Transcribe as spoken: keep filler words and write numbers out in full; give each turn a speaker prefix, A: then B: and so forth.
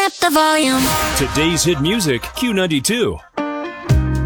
A: up the volume.
B: Today's hit music, Q ninety-two.